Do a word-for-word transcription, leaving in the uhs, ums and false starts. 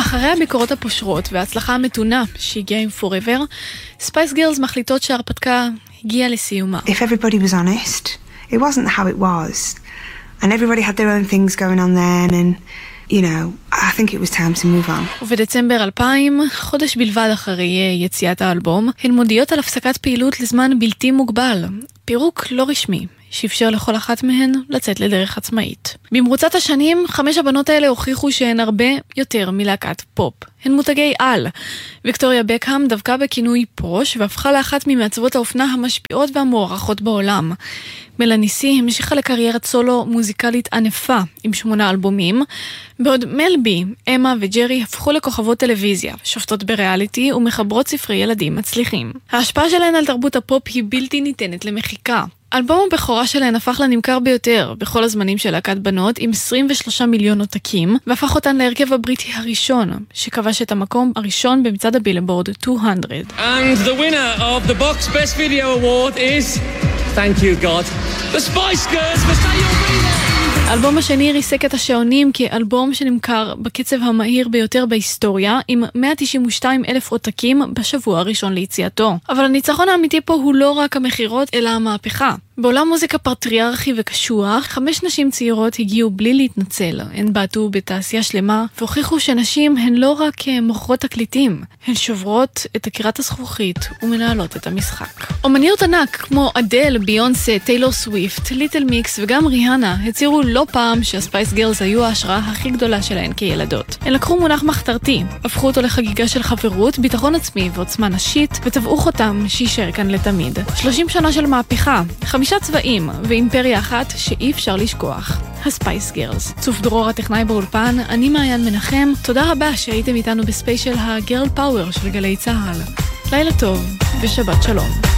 אחרי הביקורות הפושרות וההצלחה המתונה שהגיעה עם Forever, ספייס גירלס מחליטות שההרפתקה הגיעה לסיומה. If everybody was honest, it wasn't how it was. And everybody had their own things going on then, and you know, I think it was time to move on. ובדצמבר אלפיים, חודש בלבד אחרי יציאת האלבום, הן מודיעות על הפסקת פעילות לזמן בלתי מוגבל. פירוק לא רשמי, שאפשר לכל אחת מהן לצאת לדרך עצמאית. במרוצת השנים, חמש הבנות האלה הוכיחו שהן הרבה יותר מלהקת פופ. הן מותגי על. ויקטוריה בקהאם דווקא בכינוי פוש, והפכה לאחת ממעצבות האופנה המשפיעות והמוערכות בעולם. מלאני סי המשיכה לקריירת סולו מוזיקלית ענפה עם שמונה אלבומים, בעוד מלבי, אמה וג'רי הפכו לכוכבות טלוויזיה, שופטות בריאליטי ומחברות ספרי ילדים מצליחים. ההשפעה שלהן על תרבות הפופ היא בלתי ניתנת למחיקה. אלבום הבכורה שלהן הפך לנמכר ביותר בכל הזמנים של להקת בנות עם עשרים ושלושה מיליון עותקים, והפך אותן להרכב הבריטי הראשון שכבש את המקום הראשון במצעד הבילבורד מאתיים. And the winner of the Box Best Video Award is, thank you God, the Spice Girls for Say You'll Be There. האלבום השני ריסק את השעונים כאלבום שנמכר בקצב המהיר ביותר בהיסטוריה, עם מאה תשעים ושתיים אלף עותקים בשבוע הראשון ליציאתו. אבל הניצחון האמיתי פה הוא לא רק המחירות, אלא המהפכה. בעולם מוזיקה פטריארכי וקשוח, חמש נשים צעירות הגיעו בלי להתנצל. הן בעטו בתעשייה שלמה, והוכיחו שנשים הן לא רק מוכרות תקליטים, הן שוברות את עקירת הזכוכית ומנהלות את המשחק. אומניות ענק כמו אדל, ביונסה, טיילור סוויפט, ליטל מיקס וגם ריהנה הצהירו לא פעם שהספייס גירלס היו ההשראה הכי גדולה שלהן כילדות. הן לקחו מונח מחתרתי, הפכו אותו לחגיגה של חברות, ביטחון עצמי ועוצמה נשית, וטבעו חותם שישאר כאן לתמיד. שלושים שנה של מהפכה, חמישה צבעים ואימפריה אחת שאי אפשר לשכוח. הספייס גירלס. צוף דרור הטכנאי באולפן, אני מעיין מנחם. תודה רבה שהייתם איתנו בספיישל הגרל פאוור של גלי צהל. לילה טוב ושבת שלום.